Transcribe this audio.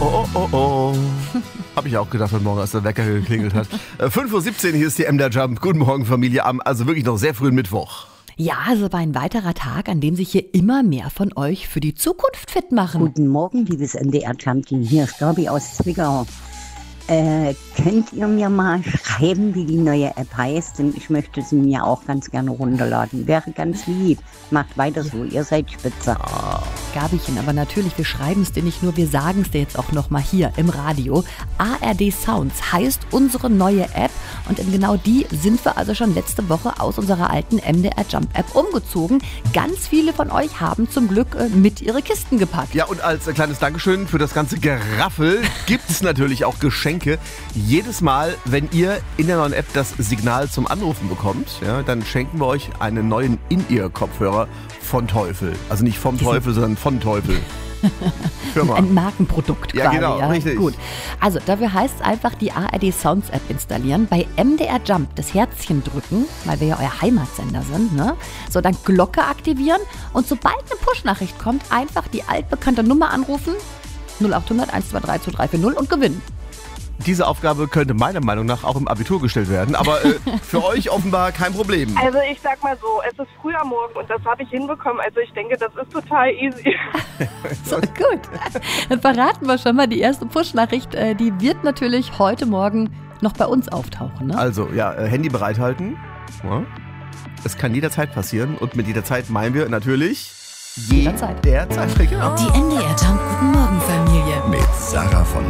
Oh, oh, oh. Habe ich auch gedacht heute Morgen, als der Wecker geklingelt hat. 5:17 Uhr, hier ist die MDR Jump. Guten Morgen, Familie, am also wirklich noch sehr frühen Mittwoch. Ja, also war ein weiterer Tag, an dem sich hier immer mehr von euch für die Zukunft fit machen. Guten Morgen, liebes MDR-Jump-Team. Hier ist Gabi aus Zwickau. Könnt ihr mir mal schreiben, wie die neue App heißt? Denn ich möchte sie mir auch ganz gerne runterladen. Wäre ganz lieb. Macht weiter so, ihr seid spitze. Gabischen, aber natürlich, wir schreiben es dir nicht nur, wir sagen es dir jetzt auch nochmal hier im Radio. ARD Sounds heißt unsere neue App und in genau die sind wir also schon letzte Woche aus unserer alten MDR Jump App umgezogen. Ganz viele von euch haben zum Glück mit ihre Kisten gepackt. Ja, und als kleines Dankeschön für das ganze Geraffel gibt es natürlich auch Geschenke. Jedes Mal, wenn ihr in der neuen App das Signal zum Anrufen bekommt, ja, dann schenken wir euch einen neuen In-Ear-Kopfhörer von Teufel. Also nicht vom Teufel, sondern von Teufel. Ein Markenprodukt ja, quasi. Genau, ja, richtig. Gut. Also dafür heißt es einfach die ARD Sounds App installieren, bei MDR Jump das Herzchen drücken, weil wir ja euer Heimatsender sind, ne? So, dann Glocke aktivieren und sobald eine Push-Nachricht kommt, einfach die altbekannte Nummer anrufen, 0800 123 2340 und gewinnen. Diese Aufgabe könnte meiner Meinung nach auch im Abitur gestellt werden, aber für euch offenbar kein Problem. Also ich sag mal so, es ist früh am Morgen und das habe ich hinbekommen. Also ich denke, das ist total easy. So, gut. Dann verraten wir schon mal, die erste Push-Nachricht, die wird natürlich heute Morgen noch bei uns auftauchen. Ne? Also, ja, Handy bereithalten. Ja. Es kann jederzeit passieren und mit jederzeit meinen wir natürlich jederzeit. Derzeit, genau. Die MDR Jump Guten Morgen Familie. Mit Sarah von